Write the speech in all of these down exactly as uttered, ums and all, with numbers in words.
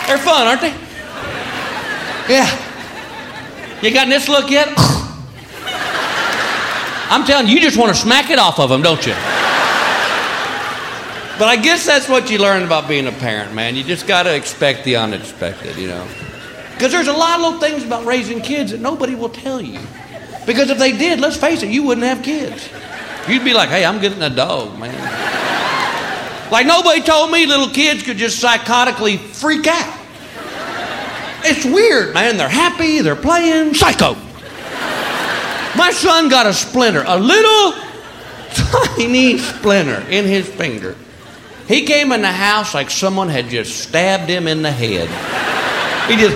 They're fun, aren't they? Yeah. You gotten this look yet? I'm telling you, you just want to smack it off of them, don't you? But I guess that's what you learn about being a parent, man. You just got to expect the unexpected, you know. Because there's a lot of little things about raising kids that nobody will tell you. Because if they did, let's face it, you wouldn't have kids. You'd be like, hey, I'm getting a dog, man. Like nobody told me little kids could just psychotically freak out. It's weird, man. They're happy, they're playing. Psycho. My son got a splinter, a little tiny splinter in his finger. He came in the house like someone had just stabbed him in the head. He just,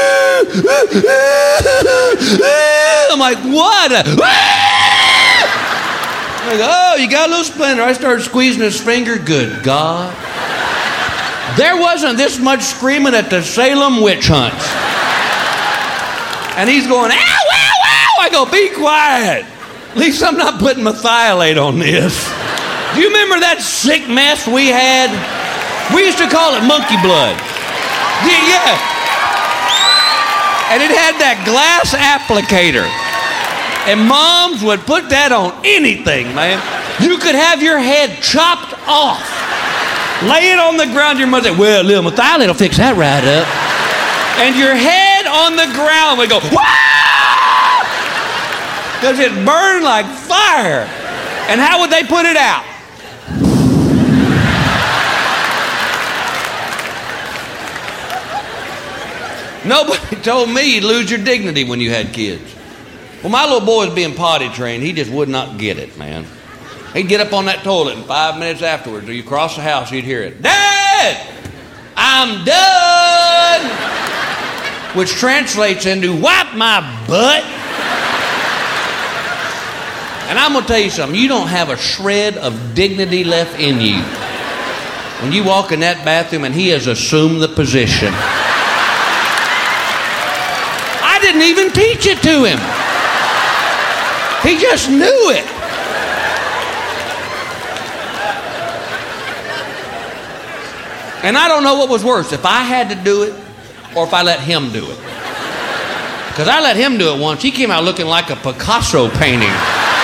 I'm like, what? I'm like, oh, you got a little splinter. I started squeezing his finger. Good God. There wasn't this much screaming at the Salem witch hunts. And he's going, ow, ow, ow. I go, be quiet. At least I'm not putting methylate on this. Do you remember that sick mess we had? We used to call it monkey blood. Yeah, yeah. And it had that glass applicator. And moms would put that on anything, man. You could have your head chopped off. Lay it on the ground. Your mother said, well, little methylate will fix that right up. And your head on the ground would go, wah! Because it burned like fire. And how would they put it out? Nobody told me you'd lose your dignity when you had kids. Well, my little boy was being potty trained. He just would not get it, man. He'd get up on that toilet, and five minutes afterwards, or you cross the house, he'd hear it. Dad, I'm done. Which translates into wipe my butt. And I'm going to tell you something. You don't have a shred of dignity left in you when you walk in that bathroom and he has assumed the position. I didn't even teach it to him. He just knew it. And I don't know what was worse, if I had to do it or if I let him do it. Because I let him do it once. He came out looking like a Picasso painting.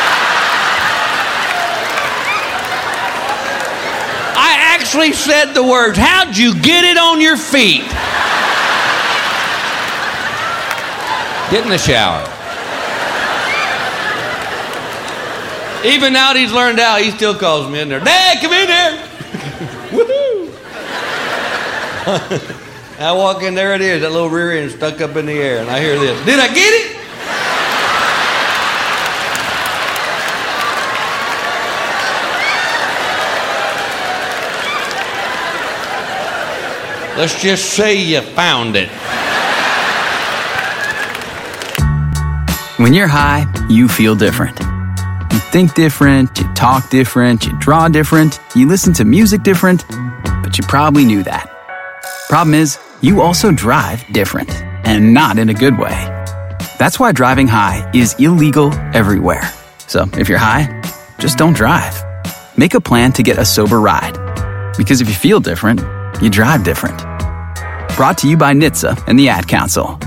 I actually said the words, how'd you get it on your feet? Get in the shower. Even now that he's learned out, he still calls me in there. Dad, come in here. Woohoo! I walk in, there it is, that little rear end stuck up in the air, and I hear this. Did I get it? Let's just say you found it. When you're high, you feel different. You think different, you talk different, you draw different, you listen to music different, but you probably knew that. Problem is, you also drive different, and not in a good way. That's why driving high is illegal everywhere. So if you're high, just don't drive. Make a plan to get a sober ride. Because if you feel different, you drive different. Brought to you by N H T S A and the Ad Council.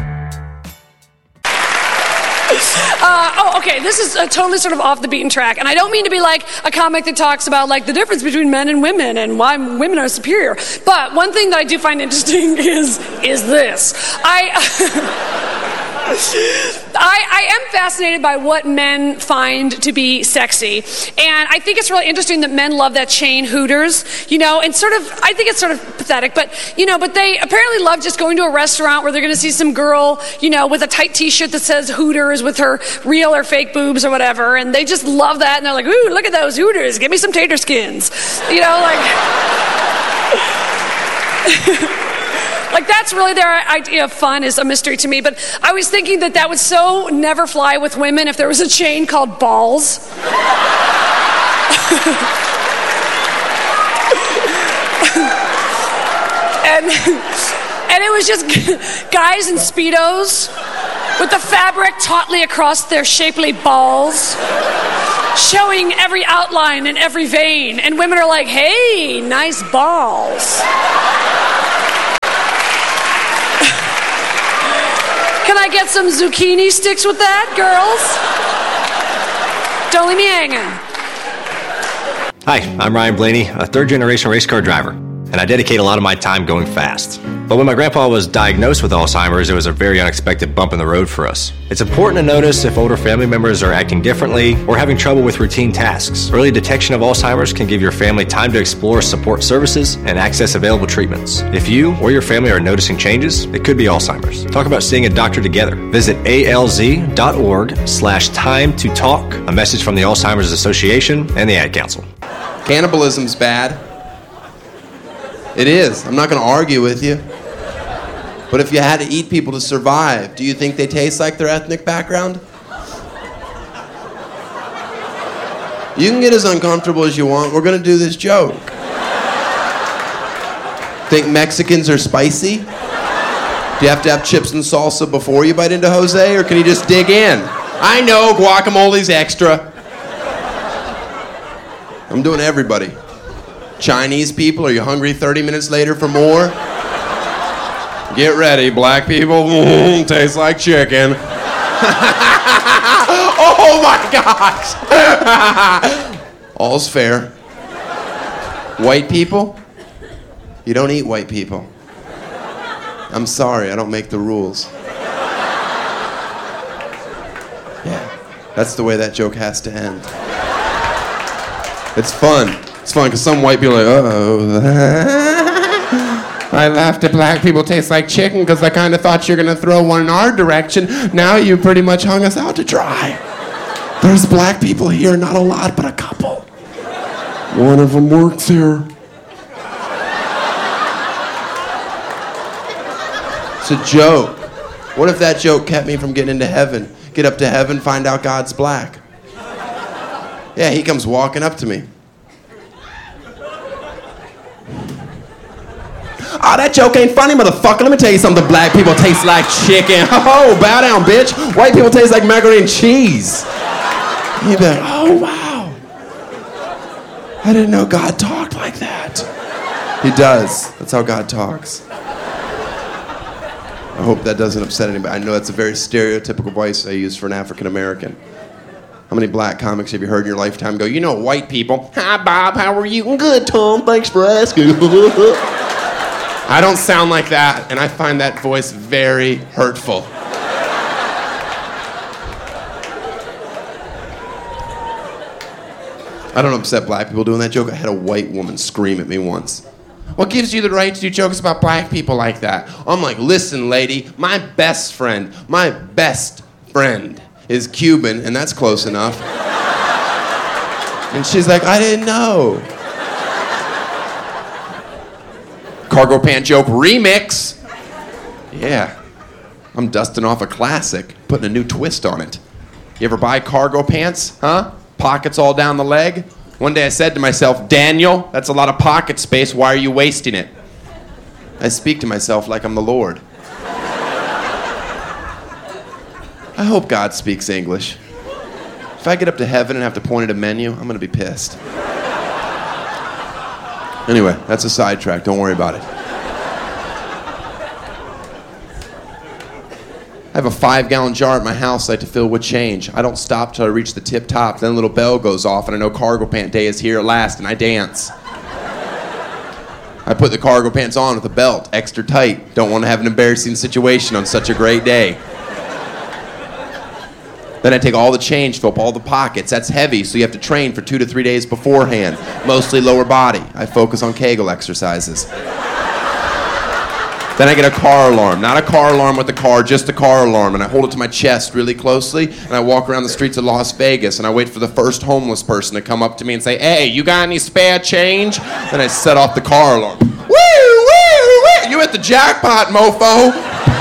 Uh, oh, okay, this is uh, totally sort of off the beaten track, and I don't mean to be like a comic that talks about like the difference between men and women and why women are superior. But one thing that I do find interesting is is this. I. I, I am fascinated by what men find to be sexy, and I think it's really interesting that men love that chain Hooters, you know, and sort of, I think it's sort of pathetic, but, you know, but they apparently love just going to a restaurant where they're going to see some girl, you know, with a tight t-shirt that says Hooters with her real or fake boobs or whatever, and they just love that, and they're like, ooh, look at those Hooters, give me some tater skins, you know, like... Like, that's really their idea of fun is a mystery to me. But I was thinking that that would so never fly with women if there was a chain called Balls. and, and it was just guys in Speedos with the fabric tautly across their shapely balls, showing every outline and every vein. And women are like, hey, nice balls. get some zucchini sticks with that, girls? Don't leave me hanging. Hi, I'm Ryan Blaney, a third-generation race car driver, and I dedicate a lot of my time going fast. But when my grandpa was diagnosed with Alzheimer's, it was a very unexpected bump in the road for us. It's important to notice if older family members are acting differently or having trouble with routine tasks. Early detection of Alzheimer's can give your family time to explore support services and access available treatments. If you or your family are noticing changes, it could be Alzheimer's. Talk about seeing a doctor together. Visit alz.org slash time to talk. A message from the Alzheimer's Association and the Ad Council. Cannibalism's bad. It is. I'm not going to argue with you. But if you had to eat people to survive, do you think they taste like their ethnic background? You can get as uncomfortable as you want. We're going to do this joke. Think Mexicans are spicy? Do you have to have chips and salsa before you bite into Jose, or can you just dig in? I know, guacamole's extra. I'm doing everybody. Chinese people, are you hungry thirty minutes later for more? Get ready, black people. Mm, tastes like chicken. Oh my gosh. All's fair. White people? You don't eat white people. I'm sorry, I don't make the rules. Yeah, that's the way that joke has to end. It's fun. It's fun because some white people are like, uh-oh. I laughed at black people taste like chicken because I kind of thought you were going to throw one in our direction. Now you pretty much hung us out to dry. There's black people here, not a lot, but a couple. One of them works here. It's a joke. What if that joke kept me from getting into heaven? Get up to heaven, find out God's black. Yeah, he comes walking up to me. Oh, that joke ain't funny, motherfucker. Let me tell you something. Black people taste like chicken. Oh, bow down, bitch. White people taste like macaroni and cheese. You'd be like, oh, wow. I didn't know God talked like that. He does. That's how God talks. I hope that doesn't upset anybody. I know that's a very stereotypical voice I use for an African American. How many black comics have you heard in your lifetime go, you know, white people? Hi, Bob. How are you? Good, Tom. Thanks for asking. I don't sound like that, and I find that voice very hurtful. I don't upset black people doing that joke. I had a white woman scream at me once. What gives you the right to do jokes about black people like that? I'm like, listen, lady, my best friend, my best friend is Cuban, and that's close enough. And she's like, I didn't know. Cargo pant joke remix. Yeah. I'm dusting off a classic, putting a new twist on it. You ever buy cargo pants, huh? Pockets all down the leg? One day I said to myself, Daniel, that's a lot of pocket space. Why are you wasting it? I speak to myself like I'm the Lord. I hope God speaks English. If I get up to heaven and have to point at a menu, I'm going to be pissed. Anyway, that's a sidetrack. Don't worry about it. I have a five-gallon jar at my house I like to fill with change. I don't stop till I reach the tip top. Then a little bell goes off, and I know cargo pant day is here at last, and I dance. I put the cargo pants on with a belt, extra tight. Don't want to have an embarrassing situation on such a great day. Then I take all the change, fill up all the pockets. That's heavy, so you have to train for two to three days beforehand. Mostly lower body. I focus on Kegel exercises. Then I get a car alarm. Not a car alarm with the car, just a car alarm. And I hold it to my chest really closely, and I walk around the streets of Las Vegas, and I wait for the first homeless person to come up to me and say, hey, you got any spare change? Then I set off the car alarm. Woo, woo, woo! You hit the jackpot, mofo!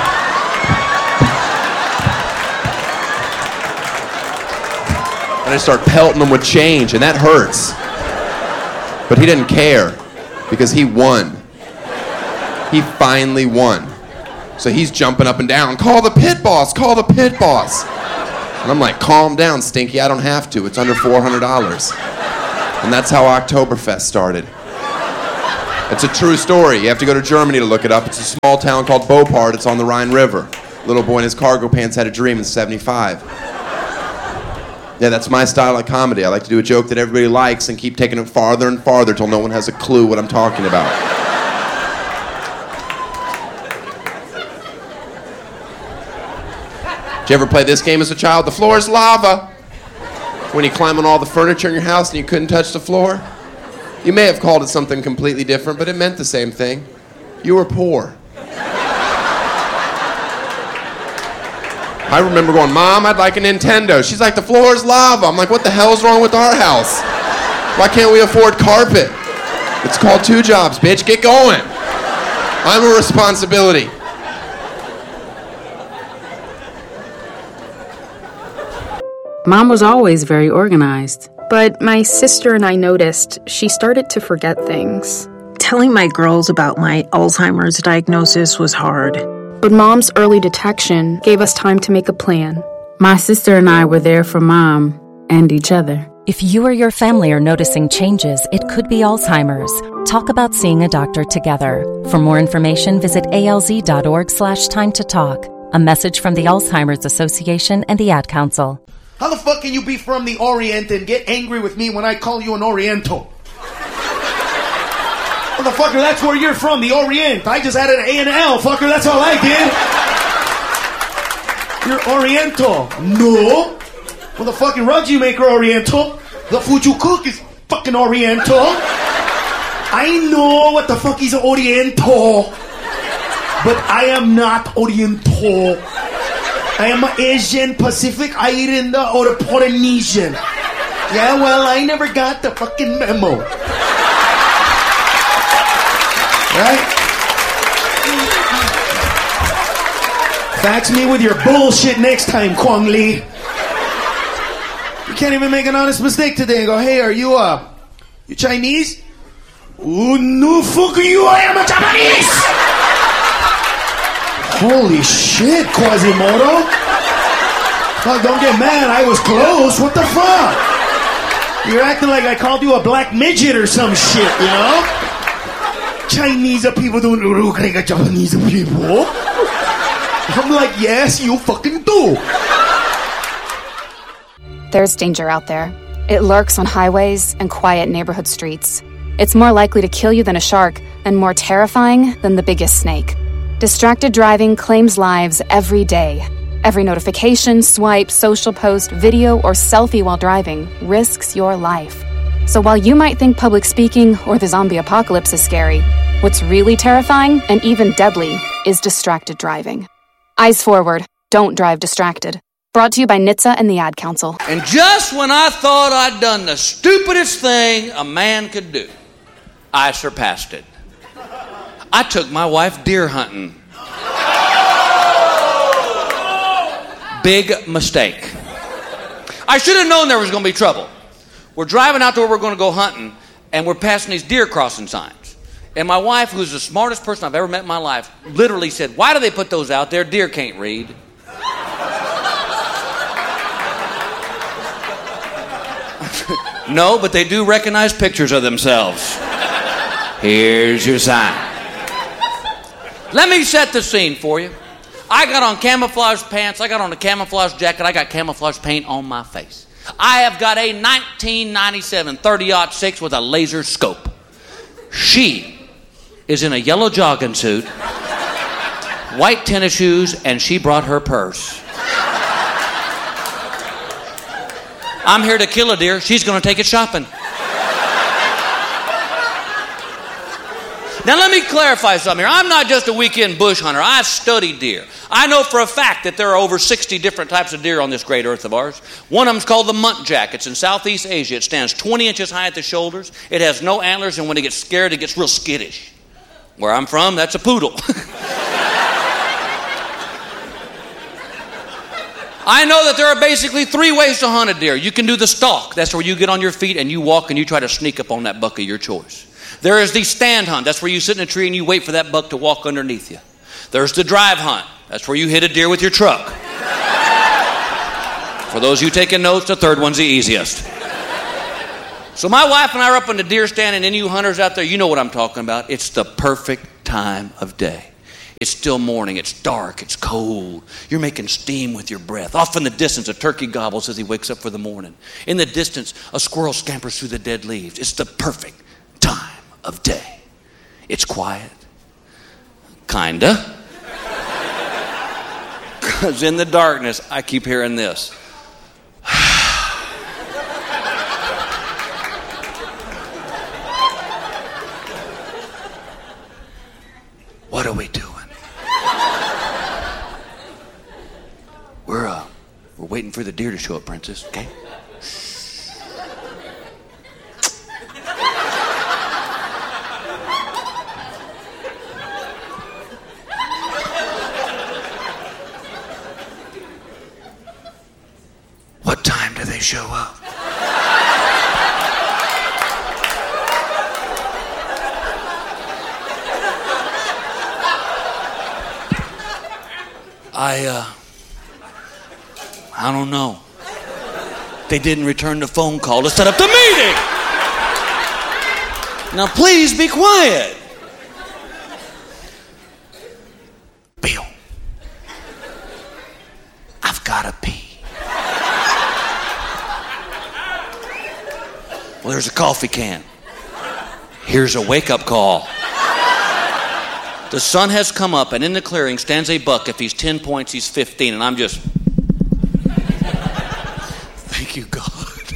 And I start pelting him with change, and that hurts. But he didn't care, because he won. He finally won. So he's jumping up and down, call the pit boss, call the pit boss. And I'm like, calm down, Stinky, I don't have to. It's under four hundred dollars. And that's how Oktoberfest started. It's a true story. You have to go to Germany to look it up. It's a small town called Beaupart. It's on the Rhine River. Little boy in his cargo pants had a dream in seventy-five. Yeah, that's my style of comedy. I like to do a joke that everybody likes and keep taking it farther and farther till no one has a clue what I'm talking about. Did you ever play this game as a child? The floor is lava. When you climb on all the furniture in your house and you couldn't touch the floor? You may have called it something completely different, but it meant the same thing. You were poor. I remember going, Mom, I'd like a Nintendo. She's like, the floor is lava. I'm like, what the hell's wrong with our house? Why can't we afford carpet? It's called two jobs, bitch. Get going. I'm a responsibility. Mom was always very organized. But my sister and I noticed she started to forget things. Telling my girls about my Alzheimer's diagnosis was hard. But Mom's early detection gave us time to make a plan. My sister and I were there for Mom and each other. If you or your family are noticing changes, it could be Alzheimer's. Talk about seeing a doctor together. For more information, visit alz.org slash time to talk. A message from the Alzheimer's Association and the Ad Council. How the fuck can you be from the Orient and get angry with me when I call you an Oriental? Motherfucker, that's where you're from, the Orient. I just added an A and an L, fucker, that's all I did. You're Oriental. No. Well, the fucking rugs you make are Oriental. The food you cook is fucking Oriental. I know what the fuck is Oriental. But I am not Oriental. I am Asian, Pacific Islander, or Polynesian. Yeah, well, I never got the fucking memo. Right? Fax me with your bullshit next time, Kwang Lee. You can't even make an honest mistake today and go, hey, are you, uh, you Chinese? Oh, no, fuck you, I am a Japanese! Holy shit, Quasimodo. Fuck, don't get mad, I was close, what the fuck? You're acting like I called you a black midget or some shit, you know? Chinese people don't look like Japanese people. I'm like, yes, you fucking do. There's danger out there. It lurks on highways and quiet neighborhood streets. It's more likely to kill you than a shark, and more terrifying than the biggest snake. Distracted driving claims lives every day. Every notification, swipe, social post, video, or selfie while driving risks your life. So while you might think public speaking or the zombie apocalypse is scary, what's really terrifying and even deadly is distracted driving. Eyes forward. Don't drive distracted. Brought to you by N H T S A and the Ad Council. And just when I thought I'd done the stupidest thing a man could do, I surpassed it. I took my wife deer hunting. Big mistake. I should have known there was going to be trouble. We're driving out to where we're going to go hunting, and we're passing these deer crossing signs. And my wife, who's the smartest person I've ever met in my life, literally said, why do they put those out there? Deer can't read. No, but they do recognize pictures of themselves. Here's your sign. Let me set the scene for you. I got on camouflage pants, I got on a camouflage jacket, I got camouflage paint on my face. I have got a nineteen ninety-seven thirty aught six with a laser scope. She is in a yellow jogging suit, white tennis shoes, and she brought her purse. I'm here to kill a deer. She's going to take it shopping. Now let me clarify something here. I'm not just a weekend bush hunter. I've studied deer. I know for a fact that there are over sixty different types of deer on this great earth of ours. One of them is called the muntjac. It's in Southeast Asia. It stands twenty inches high at the shoulders. It has no antlers, and when it gets scared, it gets real skittish. Where I'm from, that's a poodle. I know that there are basically three ways to hunt a deer. You can do the stalk. That's where you get on your feet and you walk and you try to sneak up on that buck of your choice. There is the stand hunt. That's where you sit in a tree and you wait for that buck to walk underneath you. There's the drive hunt. That's where you hit a deer with your truck. For those of you taking notes, the third one's the easiest. So my wife and I are up on the deer stand, and any of you hunters out there, you know what I'm talking about. It's the perfect time of day. It's still morning, it's dark, it's cold. You're making steam with your breath. Off in the distance, a turkey gobbles as he wakes up for the morning. In the distance, a squirrel scampers through the dead leaves. It's the perfect time of day. It's quiet. Kinda. Because in the darkness, I keep hearing this. What are we doing? We're uh, we're waiting for the deer to show up, Princess. Okay. What time do they show up? I, uh, I don't know. They didn't return the phone call to set up the meeting. Now please be quiet. Bill, I've got to pee. Well, there's a coffee can. Here's a wake-up call. The sun has come up, and in the clearing stands a buck. If he's ten points, he's fifteen, and I'm just... Thank you, God.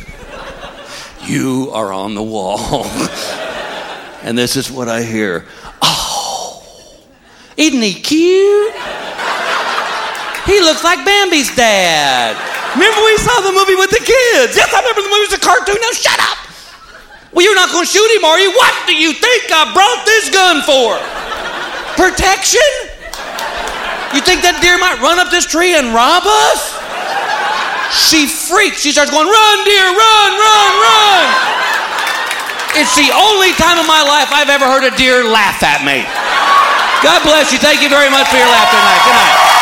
You are on the wall. And this is what I hear. Oh, isn't he cute? He looks like Bambi's dad. Remember we saw the movie with the kids? Yes, I remember the movie was a cartoon. Now shut up. Well, you're not going to shoot him, are you? What do you think I brought this gun for? Protection? You think that deer might run up this tree and rob us? She freaks. She starts going, run, deer, run, run, run. It's the only time in my life I've ever heard a deer laugh at me. God bless you. Thank you very much for your laughter tonight. Good night.